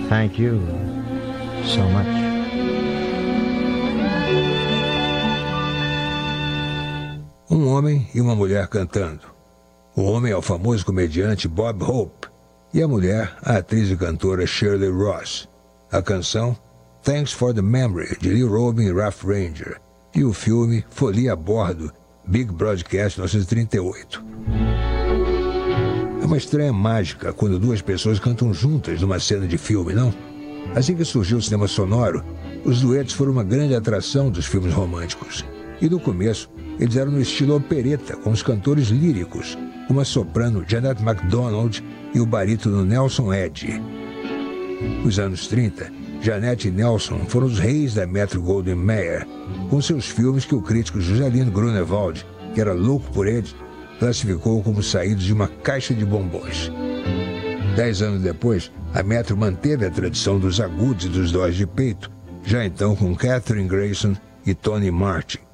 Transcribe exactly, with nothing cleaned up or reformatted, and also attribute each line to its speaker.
Speaker 1: Thank you so much.
Speaker 2: Um homem e uma mulher cantando. O homem é o famoso comediante Bob Hope e a mulher, a atriz e cantora Shirley Ross. A canção Thanks for the Memory, de Lil Robin e Ralph Ranger, e o filme Folia a Bordo, Big Broadcast mil novecentos e trinta e oito. É uma estranha mágica quando duas pessoas cantam juntas numa cena de filme, não? Assim que surgiu o cinema sonoro, os duetos foram uma grande atração dos filmes românticos. E no começo, eles eram no estilo opereta, com os cantores líricos, como a soprano Janet MacDonald e o barítono Nelson Eddy. Nos anos trinta, Janet e Nelson foram os reis da Metro-Goldwyn-Mayer, com seus filmes que o crítico Juscelino Grunewald, que era louco por eles, classificou como saídos de uma caixa de bombons. Dez anos depois, a Metro manteve a tradição dos agudos e dos dós de peito, já então com Kathryn Grayson e Tony Martin.